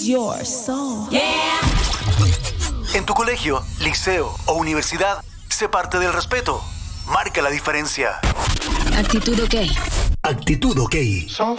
your soul. En tu colegio, liceo o universidad, sé parte del respeto. Marca la diferencia. Actitud OK. Actitud OK.